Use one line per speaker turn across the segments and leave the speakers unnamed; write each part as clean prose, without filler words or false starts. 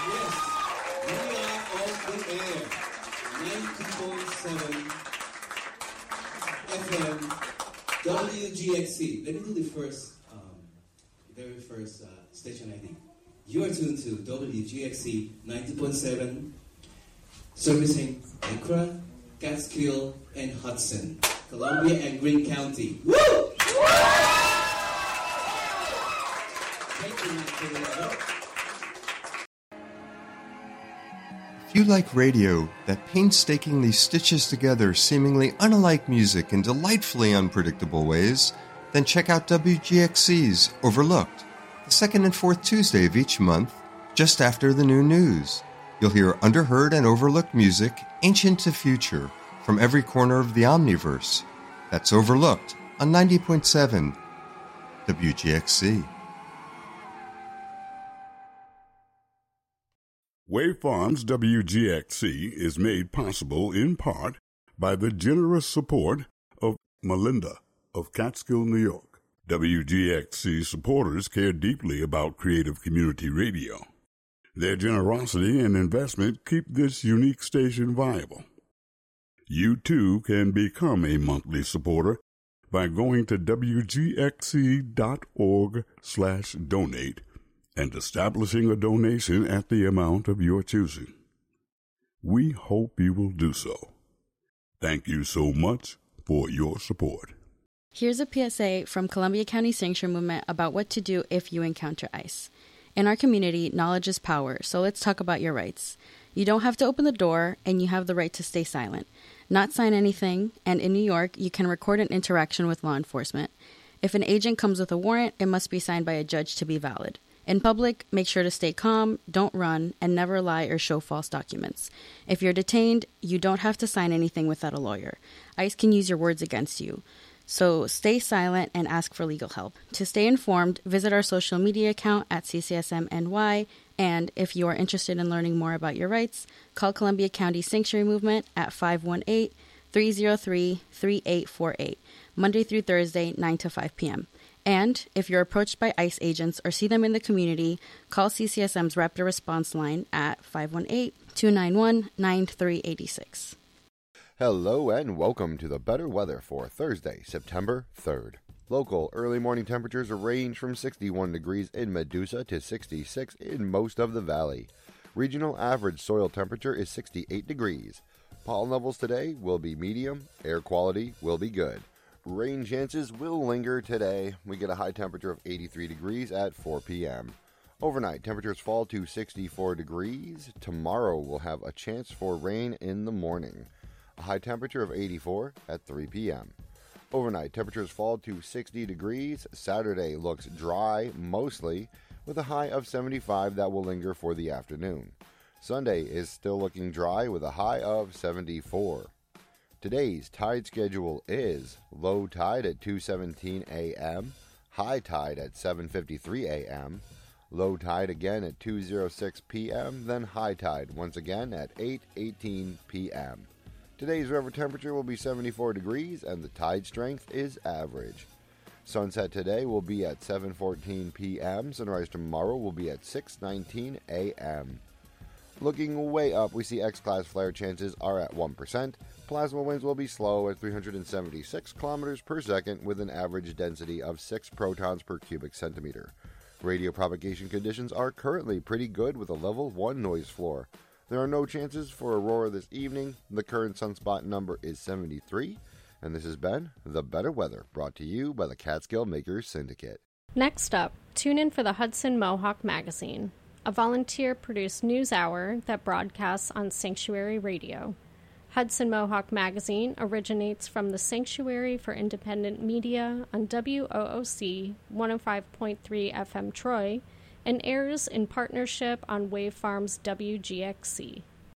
Yes, we are on the air. 90.7 FM WGXC. Let me do the very first station ID. You are tuned to WGXC 90.7, servicing Accra, Catskill, and Hudson, Columbia and Greene County. Woo! Thank you, Mr.
If you like radio that painstakingly stitches together seemingly unalike music in delightfully unpredictable ways, then check out WGXC's Overlooked, the second and fourth Tuesday of each month, just after the new news. You'll hear underheard and overlooked music, ancient to future, from every corner of the Omniverse. That's Overlooked on 90.7 WGXC.
Wave Farms WGXC is made possible in part by the generous support of Melinda of Catskill, New York. WGXC supporters care deeply about creative community radio. Their generosity and investment keep this unique station viable. You too can become a monthly supporter by going to wgxc.org/donate and establishing a donation at the amount of your choosing. We hope you will do so. Thank you so much for your support.
Here's a PSA from Columbia County Sanctuary Movement about what to do if you encounter ICE. In our community, knowledge is power, so let's talk about your rights. You don't have to open the door, and you have the right to stay silent, not sign anything, and in New York, you can record an interaction with law enforcement. If an agent comes with a warrant, it must be signed by a judge to be valid. In public, make sure to stay calm, don't run, and never lie or show false documents. If you're detained, you don't have to sign anything without a lawyer. ICE can use your words against you. So stay silent and ask for legal help. To stay informed, visit our social media account at CCSMNY, and if you are interested in learning more about your rights, call Columbia County Sanctuary Movement at 518-303-3848, Monday through Thursday, 9 to 5 p.m. And if you're approached by ICE agents or see them in the community, call CCSM's Rapid Response Line at 518-291-9386.
Hello and welcome to the better weather for Thursday, September 3rd. Local early morning temperatures range from 61 degrees in Medusa to 66 in most of the valley. Regional average soil temperature is 68 degrees. Pollen levels today will be medium, air quality will be good. Rain chances will linger today. We get a high temperature of 83 degrees at 4 p.m. Overnight, temperatures fall to 64 degrees. Tomorrow we'll have a chance for rain in the morning. A high temperature of 84 at 3 p.m. Overnight, temperatures fall to 60 degrees. Saturday looks dry mostly, with a high of 75 that will linger for the afternoon. Sunday is still looking dry with a high of 74. Today's tide schedule is low tide at 2:17 a.m., high tide at 7:53 a.m., low tide again at 2:06 p.m., then high tide once again at 8:18 p.m. Today's river temperature will be 74 degrees and the tide strength is average. Sunset today will be at 7:14 p.m. Sunrise tomorrow will be at 6:19 a.m. Looking way up, we see X-class flare chances are at 1%. Plasma winds will be slow at 376 kilometers per second with an average density of 6 protons per cubic centimeter. Radio propagation conditions are currently pretty good with a level 1 noise floor. There are no chances for aurora this evening. The current sunspot number is 73. And this has been The Better Weather, brought to you by the Catskill Makers Syndicate.
Next up, tune in for the Hudson Mohawk Magazine, a volunteer-produced news hour that broadcasts on Sanctuary Radio. Hudson Mohawk Magazine originates from the Sanctuary for Independent Media on WOOC 105.3 FM Troy, and airs in partnership on Wave Farms WGXC.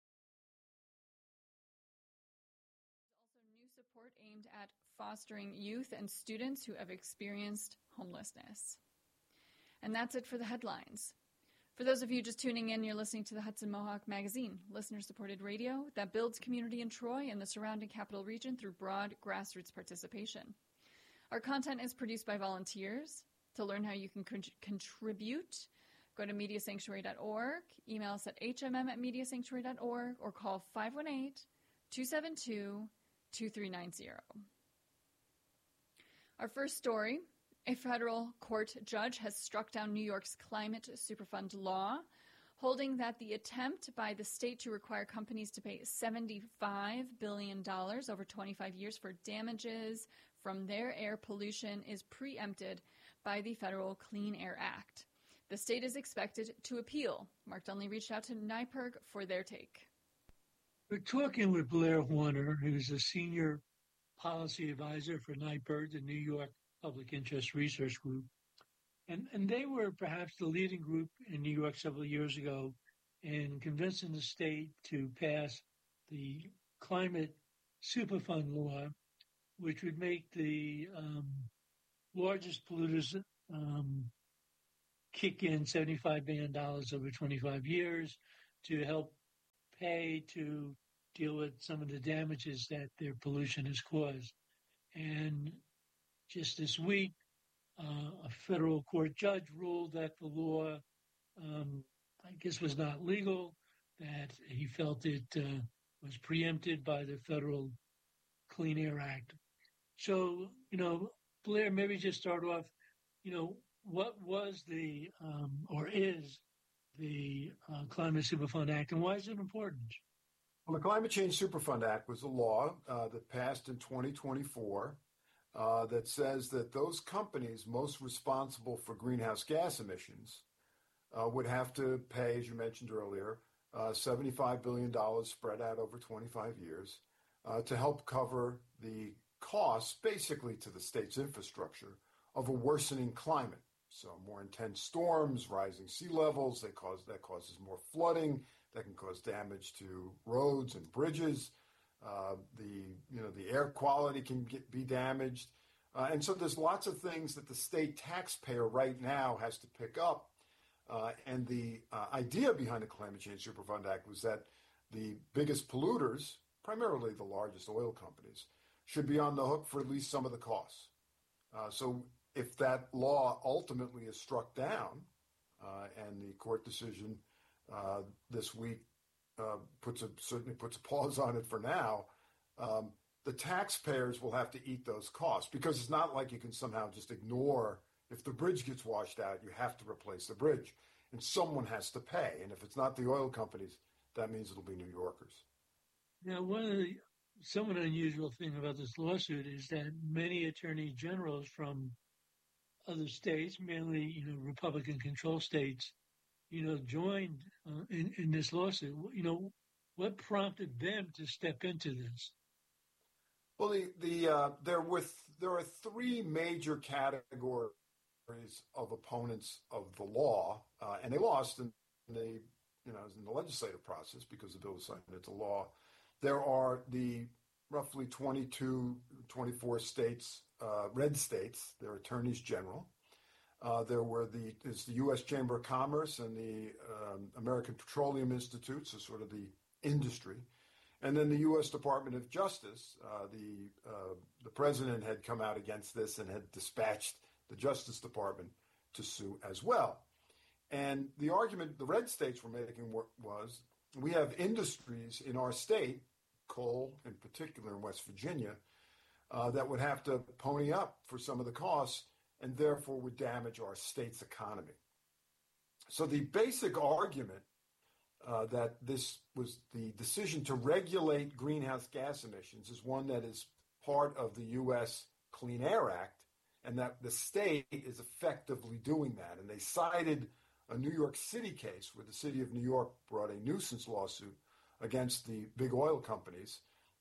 Also, new support aimed at fostering youth and students who have experienced homelessness. And that's it for the headlines. For those of you just tuning in, you're listening to the Hudson Mohawk Magazine, listener-supported radio that builds community in Troy and the surrounding capital region through broad grassroots participation. Our content is produced by volunteers. To learn how you can contribute, Go to mediasanctuary.org, email us at hmm@mediasanctuary.org, or call 518-272-2390. Our first story, a federal court judge has struck down New York's Climate Superfund law, holding that the attempt by the state to require companies to pay $75 billion over 25 years for damages from their air pollution is preempted by the Federal Clean Air Act. The state is expected to appeal. Mark Dunley reached out to NYPIRG for their take.
We're talking with Blair Horner, who's a senior policy advisor for NYPIRG, the New York Public Interest Research Group. And they were perhaps the leading group in New York several years ago in convincing the state to pass the Climate Superfund law, which would make the largest polluters kick in $75 billion over 25 years to help pay to deal with some of the damages that their pollution has caused. And just this week, a federal court judge ruled that the law, I guess, was not legal, that he felt it was preempted by the Federal Clean Air Act. So, Blair, maybe just start off, what was the, or is the Climate Superfund Act, and why is it important?
Well, the Climate Change Superfund Act was a law that passed in 2024 that says that those companies most responsible for greenhouse gas emissions would have to pay, as you mentioned earlier, $75 billion spread out over 25 years to help cover the costs, basically to the state's infrastructure, of a worsening climate. So more intense storms, rising sea levels, that causes more flooding, that can cause damage to roads and bridges. The air quality can be damaged. And so there's lots of things that the state taxpayer right now has to pick up. And the idea behind the Climate Change Superfund Act was that the biggest polluters, primarily the largest oil companies, should be on the hook for at least some of the costs. So if that law ultimately is struck down, and the court decision this week certainly puts a pause on it for now, the taxpayers will have to eat those costs, because it's not like you can somehow just ignore, if the bridge gets washed out, you have to replace the bridge, and someone has to pay. And if it's not the oil companies, that means it'll be New Yorkers.
Now, one of the somewhat unusual thing about this lawsuit is that many attorney generals from other states, mainly, Republican-controlled states, joined in this lawsuit. What prompted them to step into this?
Well, there are three major categories of opponents of the law, and they lost in the legislative process because the bill was signed into law. There are the roughly 22, 24 states, red states, their attorneys general. There's the U.S. Chamber of Commerce and the American Petroleum Institute, so sort of the industry. And then the U.S. Department of Justice. The president had come out against this and had dispatched the Justice Department to sue as well. And the argument the red states were making was, we have industries in our state, coal in particular in West Virginia, that would have to pony up for some of the costs and therefore would damage our state's economy. So the basic argument that this was the decision to regulate greenhouse gas emissions is one that is part of the U.S. Clean Air Act, and that the state is effectively doing that. And they cited a New York City case where the city of New York brought a nuisance lawsuit against the big oil companies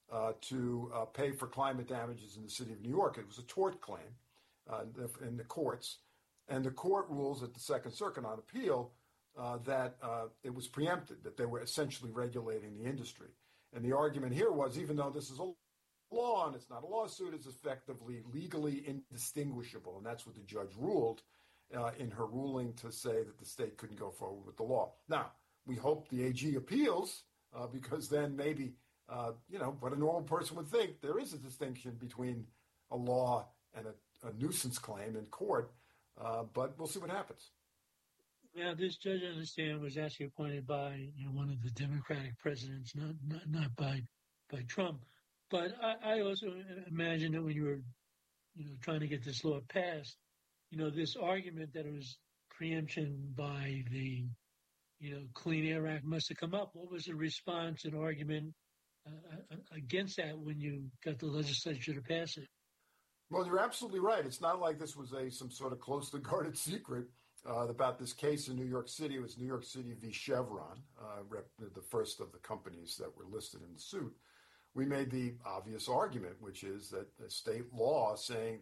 to pay for climate damages in the city of New York. It was a tort claim in the courts. And the court rules at the Second Circuit on appeal that it was preempted, that they were essentially regulating the industry. And the argument here was, even though this is a law and it's not a lawsuit, it's effectively legally indistinguishable. And that's what the judge ruled in her ruling, to say that the state couldn't go forward with the law. Now, we hope the AG appeals, because then maybe, what a normal person would think, there is a distinction between a law and a nuisance claim in court. But we'll see what happens.
Now, this judge, I understand, was actually appointed by one of the Democratic presidents, not by Trump. But I also imagine that when you were trying to get this law passed, this argument that it was preemption by the Clean Air Act must have come up. What was the response and argument against that when you got the legislature to pass it?
Well, you're absolutely right. It's not like this was some sort of closely guarded secret about this case in New York City. It was New York City v. Chevron, the first of the companies that were listed in the suit. We made the obvious argument, which is that the state law saying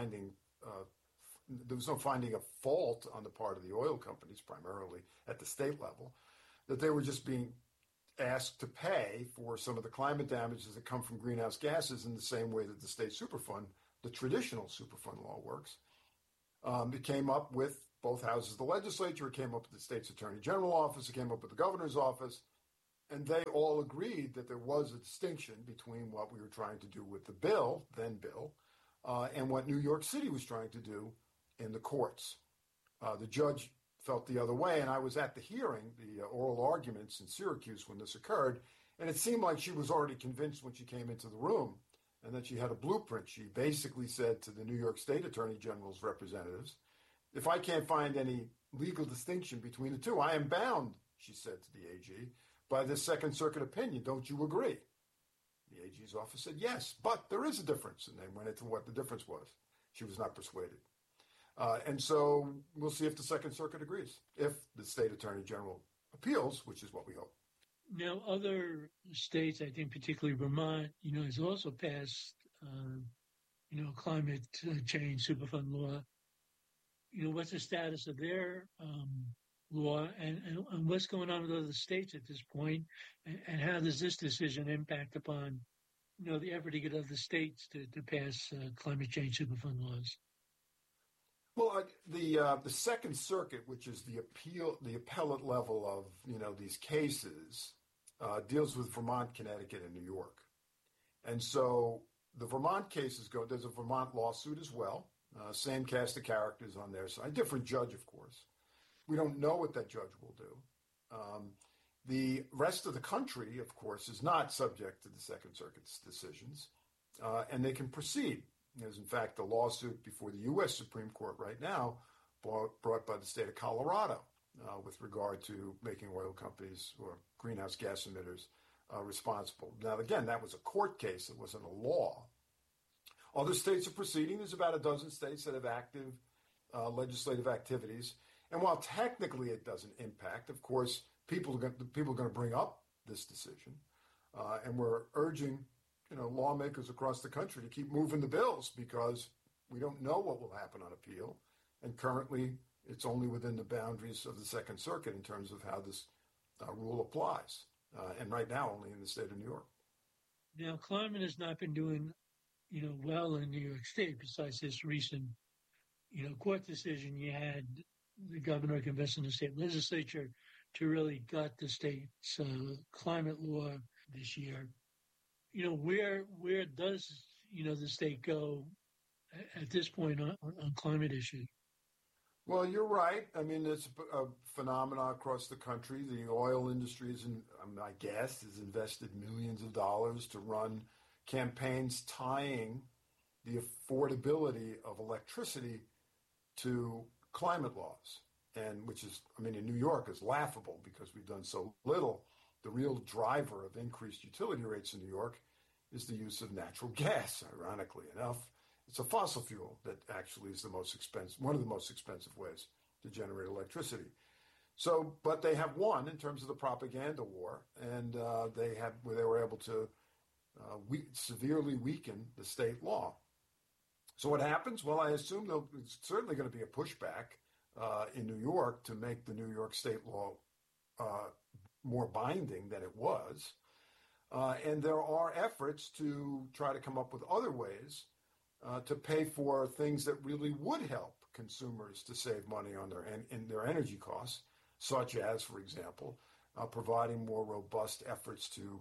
there was no finding of fault on the part of the oil companies, primarily at the state level, that they were just being asked to pay for some of the climate damages that come from greenhouse gases in the same way that the state Superfund, the traditional Superfund law works. It came up with both houses of the legislature. It came up with the state's attorney general office. It came up with the governor's office. And they all agreed that there was a distinction between what we were trying to do with the bill, and what New York City was trying to do in the courts. The judge felt the other way, and I was at the hearing, the oral arguments in Syracuse when this occurred, and it seemed like she was already convinced when she came into the room and that she had a blueprint. She basically said to the New York State Attorney General's representatives, if I can't find any legal distinction between the two, I am bound, she said to the AG, by this Second Circuit opinion. Don't you agree? The AG's office said, yes, but there is a difference. And they went into what the difference was. She was not persuaded. And so we'll see if the Second Circuit agrees, if the state attorney general appeals, which is what we hope.
Now, other states, I think particularly Vermont, has also passed, climate change Superfund law. What's the status of their law and what's going on with other states at this point, and how does this decision impact upon, the effort to get other states to pass climate change Superfund laws?
Well, the Second Circuit, which is the appellate level of these cases, deals with Vermont, Connecticut, and New York, and so the Vermont cases go. There's a Vermont lawsuit as well. Same cast of characters on their side, different judge, of course. We don't know what that judge will do. The rest of the country, of course, is not subject to the Second Circuit's decisions, and they can proceed. There's, in fact, a lawsuit before the U.S. Supreme Court right now brought by the state of Colorado with regard to making oil companies or greenhouse gas emitters responsible. Now, again, that was a court case. It wasn't a law. Other states are proceeding. There's about a dozen states that have active legislative activities. And while technically it doesn't impact, of course, people are going to bring up this decision. And we're urging lawmakers across the country to keep moving the bills because we don't know what will happen on appeal. And currently, it's only within the boundaries of the Second Circuit in terms of how this rule applies. And right now, only in the state of New York.
Now, climate has not been doing, well in New York State besides this recent, court decision. You had the governor convincing the state legislature to really gut the state's climate law this year. Where does, the state go at this point on climate issues?
Well, you're right. I mean, it's a phenomenon across the country. The oil industry I guess, has invested millions of dollars to run campaigns tying the affordability of electricity to climate laws. And which is, in New York is laughable because we've done so little. The real driver of increased utility rates in New York is the use of natural gas, ironically enough. It's a fossil fuel that actually is one of the most expensive ways to generate electricity. So, but they have won in terms of the propaganda war, and they were able to severely weaken the state law. So what happens? Well, I assume there's certainly going to be a pushback in New York to make the New York state law more binding than it was. And there are efforts to try to come up with other ways to pay for things that really would help consumers to save money on their energy costs, such as, for example, providing more robust efforts to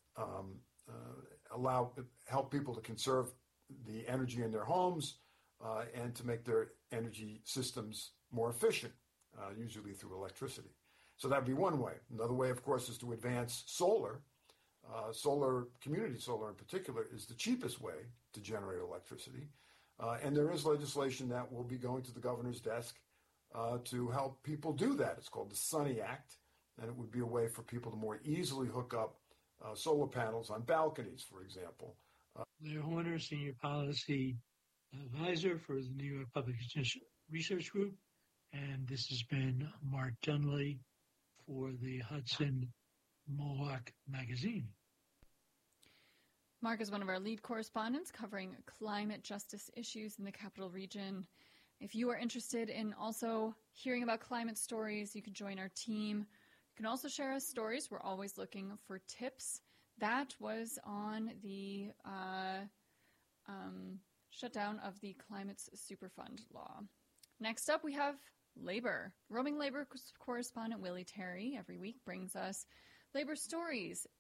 help people to conserve the energy in their homes and to make their energy systems more efficient. usually through electricity. So that'd be one way. Another way, of course, is to advance solar. Community solar in particular, is the cheapest way to generate electricity. And there is legislation that will be going to the governor's desk to help people do that. It's called the Sunny Act, and it would be a way for people to more easily hook up solar panels on balconies, for example.
Blair Horner, Senior Policy Advisor for the New York Public Research Group, and this has been Mark Dunley for the Hudson Mohawk Magazine.
Mark is one of our lead correspondents covering climate justice issues in the Capital Region. If you are interested in also hearing about climate stories, you can join our team. You can also share us stories. We're always looking for tips. That was on the shutdown of the Climates Superfund law. Next up, we have labor. Roaming labor correspondent Willie Terry every week brings us labor stories